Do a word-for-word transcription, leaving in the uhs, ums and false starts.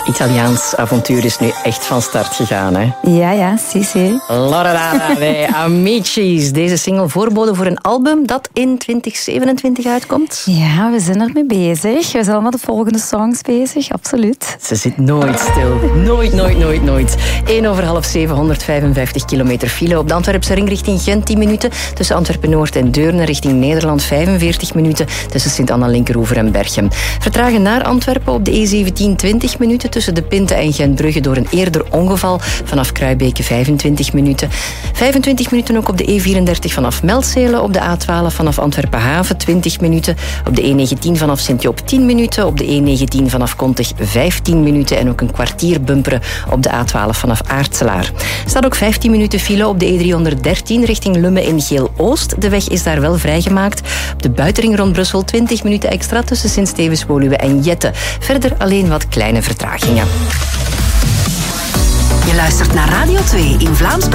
Italiaans avontuur is nu echt van start gegaan, hè? Ja, ja, si, si. Loredana de Amicis. Deze single voorbode voor een album dat in twintig zevenentwintig uitkomt. Ja, we zijn ermee bezig. We zijn al met de volgende songs bezig, absoluut. Ze zit nooit stil. Nooit, nooit, nooit, nooit. één over half zeven, honderdvijfenvijftig kilometer file. Op de Antwerpse ring richting Gent tien minuten. Tussen Antwerpen-Noord en Deurne richting Nederland vijfenveertig minuten. Tussen Sint-Anna, Linkeroever en Berchem. Vertragen naar Antwerpen op de E zeventien twintig minuten. Tussen De Pinte en Gentbrugge door een eerder ongeval. Vanaf Kruibeke vijfentwintig minuten. vijfentwintig minuten ook op de E vierendertig vanaf Melzele. Op de A twaalf vanaf Antwerpen-Haven twintig minuten. Op de E negentien vanaf Sint-Joop tien minuten. Op de E negentien vanaf Kontig vijftien minuten. En ook een kwartier bumperen op de A twaalf vanaf Aartselaar. Er staat ook vijftien minuten file op de E driehonderddertien richting Lummen in Geel-Oost. De weg is daar wel vrijgemaakt. Op de buitenring rond Brussel twintig minuten extra tussen Sint-Stevens, Woluwe en Jette. Verder alleen wat kleine vertragingen. Je luistert naar Radio twee in Vlaams